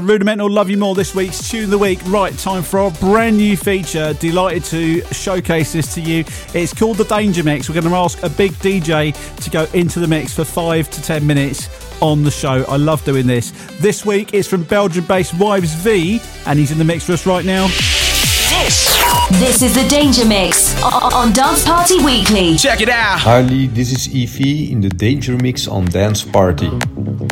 Rudimental, Love You More, this week's Tune of the Week. Right, time for our brand new feature. Delighted to showcase this to you. It's called the Danger Mix. We're going to ask a big DJ to go into the mix for 5 to 10 minutes on the show. I love doing this. This week it's from Belgium-based Wives V, and he's in the mix for us right now. This is the Danger Mix on Dance Party Weekly. Check it out. Hi Lee, this is Evie in the Danger Mix on Dance Party.